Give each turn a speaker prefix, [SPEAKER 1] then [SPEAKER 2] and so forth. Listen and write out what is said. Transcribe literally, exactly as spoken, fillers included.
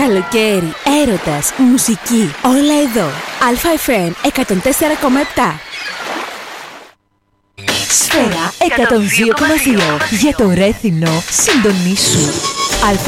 [SPEAKER 1] Καλοκαίρι, έρωτας, μουσική, όλα εδώ. Α-εφ εμ εκατόν τέσσερα κόμμα επτά. Σφαίρα εκατόν δύο κόμμα δύο. Για το Ρέθινο, συντονίσου.